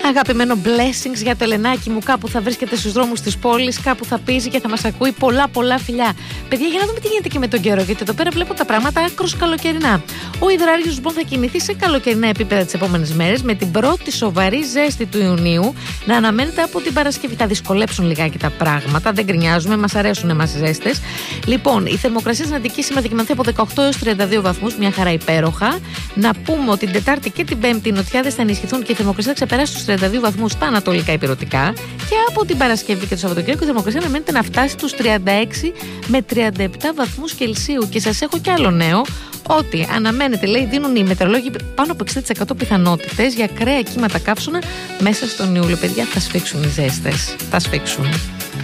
Αγαπημένο blessings για το Ελενάκι μου. Κάπου θα βρίσκεται στους δρόμους της πόλης, κάπου θα πίζει και θα μας ακούει. Πολλά φιλιά. Παιδιά, για να δούμε τι γίνεται και με τον καιρό, γιατί εδώ πέρα βλέπω τα πράγματα άκρως καλοκαιρινά. Ο υδράριος λοιπόν θα κινηθεί σε καλοκαιρινά επίπεδα τις επόμενες μέρες, με την πρώτη σοβαρή ζέστη του Ιουνίου να αναμένεται από την Παρασκευή. Θα δυσκολέψουν λιγάκι τα πράγματα, δεν γκρινιάζουμε, μας αρέσουν εμάς οι ζέστες. Λοιπόν, η θερμοκρασία στην Αττική σήμερα θα κυμανθεί από 18 έως 32 βαθμούς, μια χαρά υπέροχα. Να πούμε ότι την Τετάρτη και την Πέμπτη οι νοτιάδες θα ενισχυθούν και η θερμοκρασία θα ξεπεράσει τους 32 βαθμούς στα ανατολικά ηπειρωτικά. Και από την Παρασκευή και το Σαββατοκύριακο η θερμοκρασία αναμένεται να φτάσει τους 36 με 37 βαθμούς Κελσίου. Και σας έχω κι άλλο νέο, ότι αναμένεται, λέει, δίνουν οι μετεωρολόγοι πάνω από 60% πιθανότητες για ακραία κύματα καύσωνα μέσα στον Ιούλιο. Παιδιά, θα σφίξουν οι ζέστες. Θα σφίξουν.